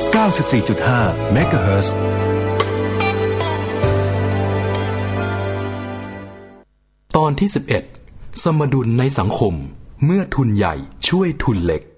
94.5 เมกะเฮิรตซ์ตอนที่11สมดุลในสังคมเมื่อทุนใหญ่ช่วยทุนเล็ก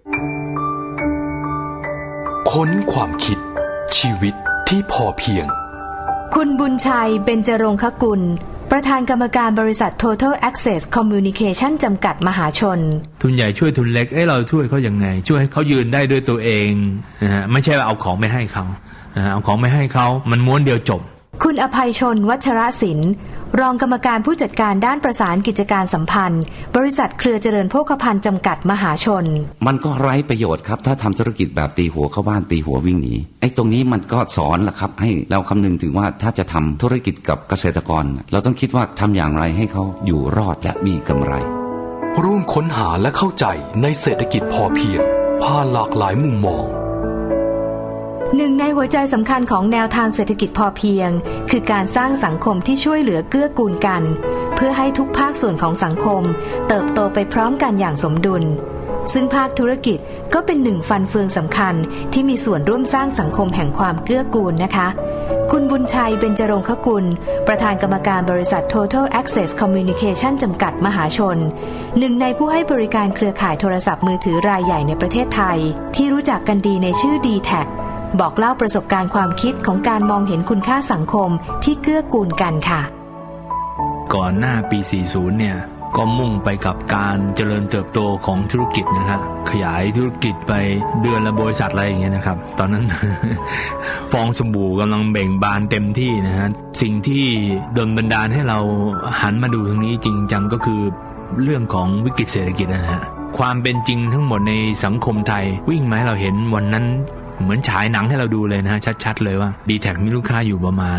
ค้นความคิดชีวิตที่พอเพียงคุณบุญชัยเบญจรงคกุลประธานกรรมการบริษัท Total Access Communication จำกัดมหาชนทุนใหญ่ช่วยทุนเล็กเราช่วยเขายังไงช่วยให้เขายืนได้ด้วยตัวเองนะฮะไม่ใช่ว่าเอาของไม่ให้เขาเอาของไม่ให้เขามันม้วนเดียวจบคุณอภัยชนวัชรศิลป์รองกรรมการผู้จัดการด้านประสานกิจการสัมพันธ์บริษัทเครือเจริญโภคภัณฑ์จำกัดมหาชนมันก็ไร้ประโยชน์ครับถ้าทำธุรกิจแบบตีหัวเข้าบ้านตีหัววิ่งหนีตรงนี้มันก็สอนล่ะครับให้เราคำนึงถึงว่าถ้าจะทำธุรกิจกับเกษตรกรเราต้องคิดว่าทำอย่างไรให้เขาอยู่รอดและมีกำไรร่วมค้นหาและเข้าใจในเศรษฐกิจพอเพียงผ่านหลากหลายมุมมองหนึ่งในหัวใจสำคัญของแนวทางเศรษฐกิจพอเพียงคือการสร้างสังคมที่ช่วยเหลือเกื้อกูลกันเพื่อให้ทุกภาคส่วนของสังคมเติบโตไปพร้อมกันอย่างสมดุลซึ่งภาคธุรกิจก็เป็นหนึ่งฟันเฟืองสำคัญที่มีส่วนร่วมสร้างสังคมแห่งความเกื้อกูลนะคะคุณบุญชัยเบญจรงคกุลประธานกรรมการบริษัท Total Access Communication จำกัดมหาชนหนึ่งในผู้ให้บริการเครือข่ายโทรศัพท์มือถือรายใหญ่ในประเทศไทยที่รู้จักกันดีในชื่อ D-Tagบอกเล่าประสบการณ์ความคิดของการมองเห็นคุณค่าสังคมที่เกื้อกูลกันค่ะก่อนหน้าปี 40 เนี่ยก็มุ่งไปกับการเจริญเติบโตของธุรกิจนะครับขยายธุรกิจไปเดือนละบริษัทอะไรอย่างเงี้ยนะครับตอนนั้น ฟองสบู่กำลังเบ่งบานเต็มที่นะฮะสิ่งที่ดลบันดาลให้เราหันมาดูทางนี้จริงจังก็คือเรื่องของวิกฤตเศรษฐกิจนะฮะความเป็นจริงทั้งหมดในสังคมไทยวิ่งมาให้เราเห็นวันนั้นเหมือนฉายหนังให้เราดูเลยนะชัดๆเลยว่า D-Tag มีลูกค้าอยู่ประมาณ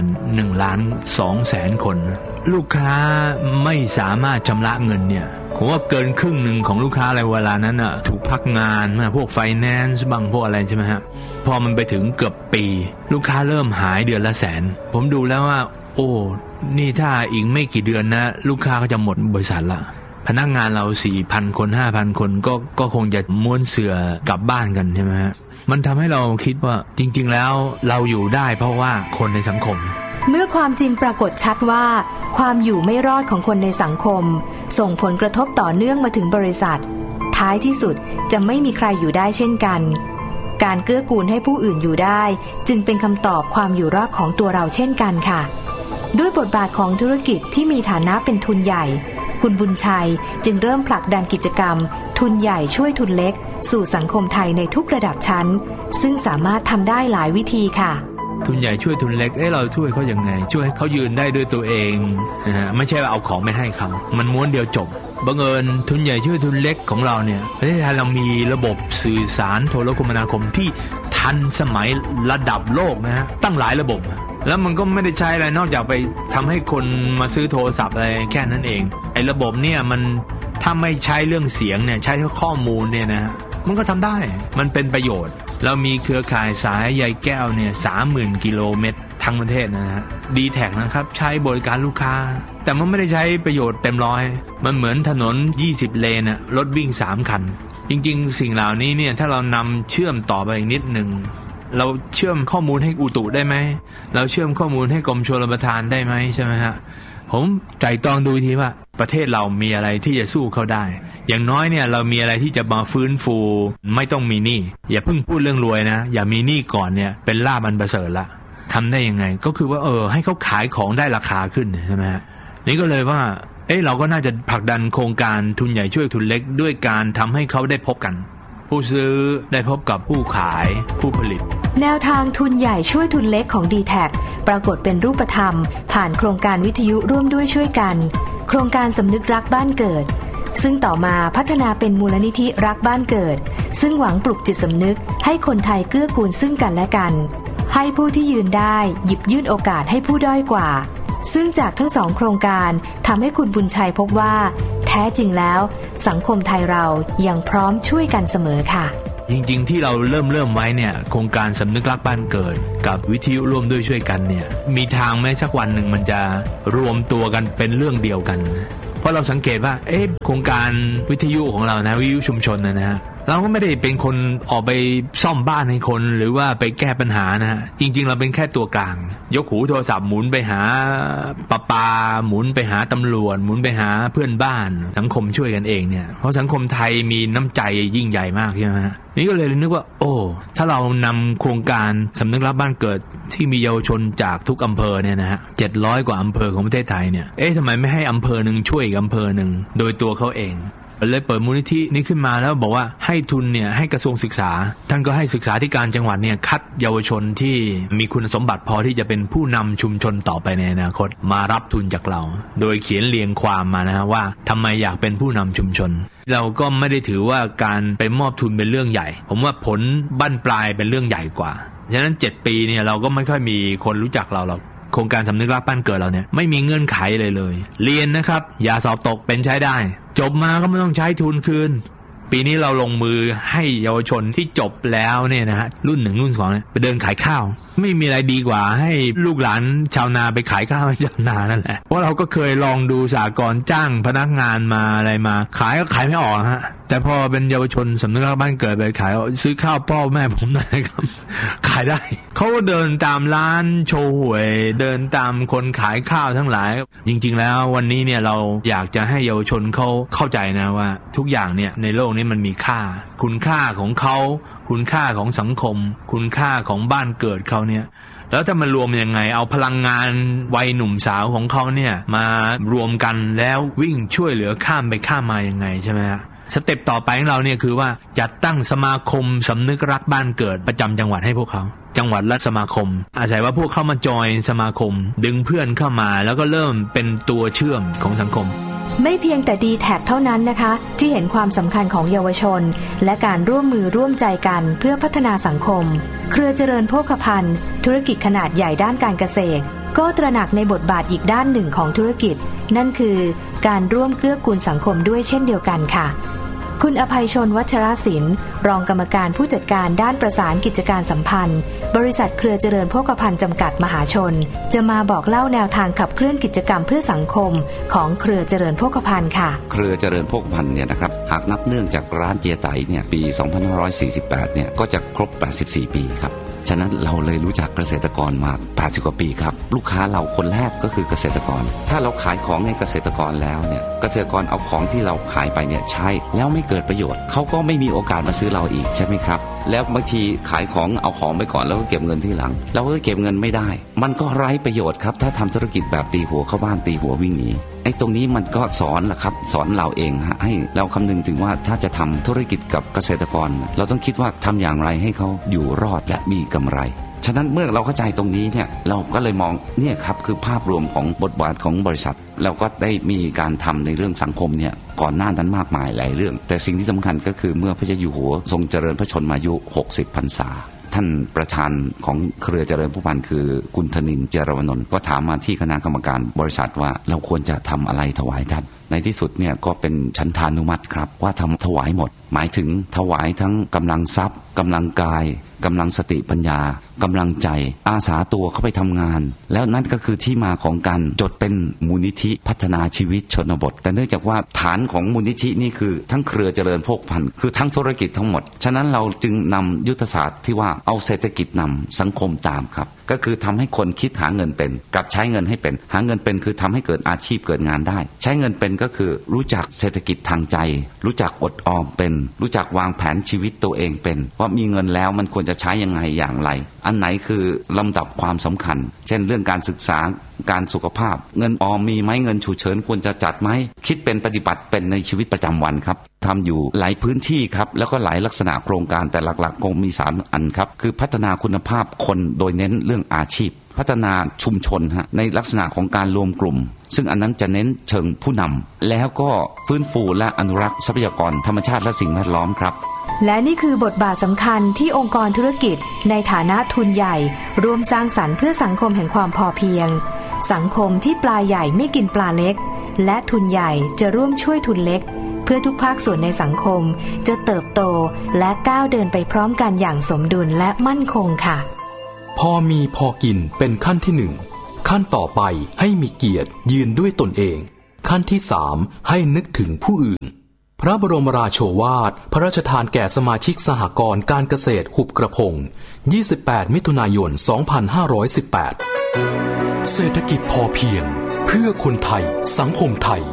1,200,000 คนลูกค้าไม่สามารถชำระเงินเนี่ยผมว่าเกินครึ่งหนึ่งของลูกค้าในเวลานั้นถูกพักงานพวกไฟแนนซ์บ้างพวกอะไรใช่ไหมฮะพอมันไปถึงเกือบปีลูกค้าเริ่มหายเดือนละ100,000ผมดูแล้วว่าโอ้นี่ถ้าอีกไม่กี่เดือนนะลูกค้าก็จะหมดบริษัทละพนักงานเรา 4,000 คน 5,000 คนก็คงจะม้วนเสื่อกลับบ้านกันใช่ไหมฮะมันทำให้เราคิดว่าจริงๆแล้วเราอยู่ได้เพราะว่าคนในสังคมเมื่อความจริงปรากฏชัดว่าความอยู่ไม่รอดของคนในสังคมส่งผลกระทบต่อเนื่องมาถึงบริษัทท้ายที่สุดจะไม่มีใครอยู่ได้เช่นกันการเกื้อกูลให้ผู้อื่นอยู่ได้จึงเป็นคำตอบความอยู่รอดของตัวเราเช่นกันค่ะด้วยบทบาทของธุรกิจที่มีฐานะเป็นทุนใหญ่คุณบุญชัยจึงเริ่มผลักดันกิจกรรมทุนใหญ่ช่วยทุนเล็กสู่สังคมไทยในทุกระดับชั้นซึ่งสามารถทำได้หลายวิธีค่ะทุนใหญ่ช่วยทุนเล็กเราช่วยเขายังไงช่วยให้เขายืนได้ด้วยตัวเองนะฮะไม่ใช่ว่าเอาของไม่ให้เขามันม้วนเดียวจบบังเอิญทุนใหญ่ช่วยทุนเล็กของเราเนี่ยประเทศไทยเรามีระบบสื่อสารโทรคมนาคมที่ทันสมัยระดับโลกนะฮะตั้งหลายระบบแล้วมันก็ไม่ได้ใช้อะไรนอกจากไปทำให้คนมาซื้อโทรศัพท์อะไรแค่นั้นเองระบบเนี่ยมันถ้าไม่ใช้เรื่องเสียงเนี่ยใช้ข้อมูลเนี่ยนะมันก็ทำได้มันเป็นประโยชน์เรามีเครือข่ายสายใยแก้วเนี่ย 30,000 กิโลเมตรทั้งประเทศนะฮะ D-Tag นะครับใช้บริการลูกค้าแต่มันไม่ได้ใช้ประโยชน์เต็มร้อยมันเหมือนถนน20เลนรถวิ่ง3คันจริงๆสิ่งเหล่านี้เนี่ยถ้าเรานำเชื่อมต่อไปอีกนิดนึงเราเชื่อมข้อมูลให้อุตุได้ไหมเราเชื่อมข้อมูลให้กรมชลประทานได้ไหมใช่ไหมฮะผมใจตองดูทีว่าประเทศเรามีอะไรที่จะสู้เขาได้อย่างน้อยเนี่ยเรามีอะไรที่จะมาฟื้นฟูไม่ต้องมีหนี้อย่าเพิ่งพูดเรื่องรวยนะอย่ามีหนี้ก่อนเนี่ยเป็นลาภอันประเสริฐละทำได้ยังไงก็คือว่าให้เขาขายของได้ราคาขึ้นใช่ไหมฮะนี่ก็เลยว่าเราก็น่าจะผลักดันโครงการทุนใหญ่ช่วยทุนเล็กด้วยการทำให้เขาได้พบกันผู้ซื้อได้พบกับผู้ขายผู้ผลิตแนวทางทุนใหญ่ช่วยทุนเล็กของ D-Tag ปรากฏเป็นรูปธรรมผ่านโครงการวิทยุร่วมด้วยช่วยกันโครงการสำนึกรักบ้านเกิดซึ่งต่อมาพัฒนาเป็นมูลนิธิรักบ้านเกิดซึ่งหวังปลุกจิตสำนึกให้คนไทยเกื้อกูลซึ่งกันและกันให้ผู้ที่ยืนได้หยิบยื่นโอกาสให้ผู้ด้อยกว่าซึ่งจากทั้งสองโครงการทำให้คุณบุญชัยพบว่าแท้จริงแล้วสังคมไทยเรายังพร้อมช่วยกันเสมอค่ะจริงๆที่เราเริ่มไว้เนี่ยโครงการสำนึกรักบ้านเกิดกับวิทยุร่วมด้วยช่วยกันเนี่ยมีทางไหมสักวันหนึ่งมันจะรวมตัวกันเป็นเรื่องเดียวกันเพราะเราสังเกตว่าโครงการวิทยุของเรานะวิทยุชุมชนนะฮะเราก็ไม่ได้เป็นคนออกไปซ่อมบ้านให้คนหรือว่าไปแก้ปัญหานะฮะจริงๆเราเป็นแค่ตัวกลางยกหูโทรศัพท์หมุนไปหาประปาหมุนไปหาตำรวจหมุนไปหาเพื่อนบ้านสังคมช่วยกันเองเนี่ยเพราะสังคมไทยมีน้ำใจยิ่งใหญ่มากใช่ไหมฮะนี่ก็เลยนึกว่าโอ้ถ้าเรานำโครงการสำนึกรักบ้านเกิดที่มีเยาวชนจากทุกอำเภอเนี่ยนะฮะ700 กว่าอำเภอของประเทศไทยเนี่ยทำไมไม่ให้อำเภอหนึ่งช่วยอีกอำเภอหนึ่งโดยตัวเขาเองเลยเปิดมูลนิธินี้ขึ้นมาแล้วบอกว่าให้ทุนเนี่ยให้กระทรวงศึกษาท่านก็ให้ศึกษาธิการจังหวัดเนี่ยคัดเยาวชนที่มีคุณสมบัติพอที่จะเป็นผู้นำชุมชนต่อไปในอนาคตมารับทุนจากเราโดยเขียนเรียงความมานะฮะว่าทำไมอยากเป็นผู้นำชุมชนเราก็ไม่ได้ถือว่าการไปมอบทุนเป็นเรื่องใหญ่ผมว่าผลบั้นปลายเป็นเรื่องใหญ่กว่าฉะนั้น7 ปีเนี่ยเราก็ไม่ค่อยมีคนรู้จักเราหรอกโครงการสำนึกรักบ้านเกิดเราเนี่ยไม่มีเงื่อนไขเลยเรียนนะครับอย่าสอบตกเป็นใช้ได้จบมาก็ไม่ต้องใช้ทุนคืนปีนี้เราลงมือให้เยาวชนที่จบแล้วเนี่ยนะฮะรุ่น1รุ่น2เนี่ยไปเดินขายข้าวไม่มีอะไรดีกว่าให้ลูกหลานชาวนาไปขายข้าวให้ชาวนานั่นแหละเพราะเราก็เคยลองดูสหกรณ์จ้างพนักงานมาอะไรมาขายก็ขายไม่ออกฮะแต่พอเป็นเยาวชนสำนึกรักบ้านเกิดไปขายซื้อข้าวพ่อแม่ผมหน่อยครับขายได้เขาก็เดินตามร้านโชว์หวยเดินตามคนขายข้าวทั้งหลายจริงๆแล้ววันนี้เนี่ยเราอยากจะให้เยาวชนเขาเข้าใจนะว่าทุกอย่างเนี่ยในโลกนี้มันมีค่าคุณค่าของเขาคุณค่าของสังคมคุณค่าของบ้านเกิดเขาเนี่ยแล้วถ้ามารวมยังไงเอาพลังงานวัยหนุ่มสาวของเขาเนี่ยมารวมกันแล้ววิ่งช่วยเหลือข้ามไปข้ามมายังไงใช่ไหมฮะสเต็ปต่อไปของเราเนี่ยคือว่าจัดตั้งสมาคมสำนึกรักบ้านเกิดประจำจังหวัดให้พวกเขาจังหวัดและสมาคมอาศัยว่าพวกเข้ามาจอยสมาคมดึงเพื่อนเข้ามาแล้วก็เริ่มเป็นตัวเชื่อมของสังคมไม่เพียงแต่ดีแท็กเท่านั้นนะคะที่เห็นความสำคัญของเยาวชนและการร่วมมือร่วมใจกันเพื่อพัฒนาสังคมเครือเจริญโภคภัณฑ์ธุรกิจขนาดใหญ่ด้านการเกษตรก็ตระหนักในบทบาทอีกด้านหนึ่งของธุรกิจนั่นคือการร่วมเกื้อกูลสังคมด้วยเช่นเดียวกันค่ะคุณอภัยชนวัชรศิลป์รองกรรมการผู้จัดการด้านประสานกิจการสัมพันธ์บริษัทเครือเจริญโภคภัณฑ์จำกัดมหาชนจะมาบอกเล่าแนวทางขับเคลื่อนกิจกรรมเพื่อสังคมของเครือเจริญโภคภัณฑ์ค่ะเครือเจริญโภคภัณฑ์เนี่ยนะครับหากนับเนื่องจากร้านเจียไตเนี่ยปี 2548 เนี่ยก็จะครบ 84 ปีครับฉะนั้นเราเลยรู้จักเกษตรกรมา 80 กว่าปีครับลูกค้าเราคนแรกก็คือเกษตรกรถ้าเราขายของให้เกษตรกรแล้วเนี่ยเกษตรกรเอาของที่เราขายไปเนี่ยใช้แล้วไม่เกิดประโยชน์เขาก็ไม่มีโอกาสมาซื้อเราอีกใช่ไหมครับแล้วบางทีขายของเอาของไปก่อนแล้วก็เก็บเงินที่หลังเราก็เก็บเงินไม่ได้มันก็ไร้ประโยชน์ครับถ้าทำธุรกิจแบบตีหัวเข้าบ้านตีหัววิ่งหนีตรงนี้มันก็สอนล่ะครับสอนเราเองให้เราคำนึงถึงว่าถ้าจะทำธุรกิจกับเกษตรกรเราต้องคิดว่าทำอย่างไรให้เขาอยู่รอดและมีกำไรฉะนั้นเมื่อเราเข้าใจตรงนี้เนี่ยเราก็เลยมองเนี่ยครับคือภาพรวมของบทบาทของบริษัทเราก็ได้มีการทำในเรื่องสังคมเนี่ยก่อนหน้านั้นมากมายหลายเรื่องแต่สิ่งที่สำคัญก็คือเมื่อพระเจ้าอยู่หัวทรงเจริญพระชนมายุ60 พรรษาท่านประธานของเครือเจริญโภคภัณฑ์คือคุณธนินทร์ เจรวนนท์ก็ถามมาที่คณะกรรมการบริษัทว่าเราควรจะทำอะไรถวายท่านในที่สุดเนี่ยก็เป็นฉันทานุมัติครับว่าทำถวายหมดหมายถึงถวายทั้งกำลังทรัพย์กำลังกายกำลังสติปัญญากำลังใจอาสาตัวเข้าไปทำงานแล้วนั่นก็คือที่มาของการจดเป็นมูลนิธิพัฒนาชีวิตชนบทแต่เนื่องจากว่าฐานของมูลนิธินี่คือทั้งเครือเจริญโภคภัณฑ์คือทั้งธุรกิจทั้งหมดฉะนั้นเราจึงนำยุทธศาสตร์ที่ว่าเอาเศรษฐกิจนำสังคมตามครับก็คือทำให้คนคิดหาเงินเป็นกับใช้เงินให้เป็นหาเงินเป็นคือทำให้เกิดอาชีพเกิดงานได้ใช้เงินเป็นก็คือรู้จักเศรษฐกิจทางใจรู้จักอดออมเป็นรู้จักวางแผนชีวิตตัวเองเป็นว่ามีเงินแล้วมันควรจะใช้ยังไงอย่างไรอันไหนคือลำดับความสำคัญเช่นเรื่องการศึกษาการสุขภาพเงินออมมีไหมเงินฉุกเฉินควรจะจัดไหมคิดเป็นปฏิบัติเป็นในชีวิตประจำวันครับทำอยู่หลายพื้นที่ครับแล้วก็หลายลักษณะโครงการแต่หลักๆคงมี3 อันครับคือพัฒนาคุณภาพคนโดยเน้นเรื่องอาชีพพัฒนาชุมชนในลักษณะของการรวมกลุ่มซึ่งอันนั้นจะเน้นเชิงผู้นำแล้วก็ฟื้นฟูและอนุรักษ์ทรัพยากรธรรมชาติและสิ่งแวดล้อมครับและนี่คือบทบาทสำคัญที่องค์กรธุรกิจในฐานะทุนใหญ่ร่วมสร้างสรรค์เพื่อสังคมแห่งความพอเพียงสังคมที่ปลาใหญ่ไม่กินปลาเล็กและทุนใหญ่จะร่วมช่วยทุนเล็กเพื่อทุกภาคส่วนในสังคมจะเติบโตและก้าวเดินไปพร้อมกันอย่างสมดุลและมั่นคงค่ะพอมีพอกินเป็นขั้นที่1ขั้นต่อไปให้มีเกียรติยืนด้วยตนเองขั้นที่3ให้นึกถึงผู้อื่นพระบรมราโชวาทพระราชทานแก่สมาชิกสหกรณ์การเกษตรหุบกระพง28 มิถุนายน 2518 เศรษฐกิจพอเพียงเพื่อคนไทยสังคมไทย